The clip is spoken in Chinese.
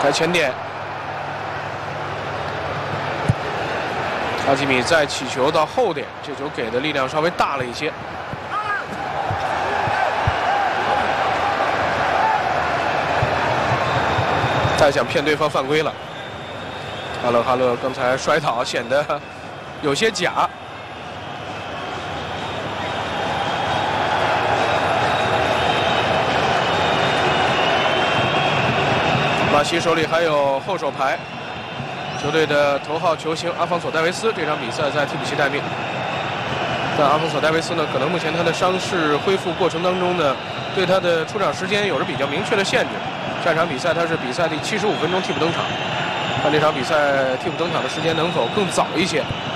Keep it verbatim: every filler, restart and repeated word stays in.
开前点，哈基米再起球到后点，这球给的力量稍微大了一些。再想骗对方犯规了，哈勒哈勒刚才摔倒显得有些假。 马西手里还有后手牌，球队的头号球星阿方索·戴维斯这场比赛在替补席待命。但阿方索·戴维斯呢，可能目前他的伤势恢复过程当中呢，对他的出场时间有着比较明确的限制。下场比赛他是比赛第七十五分钟替补登场，看这场比赛替补登场的时间能否更早一些。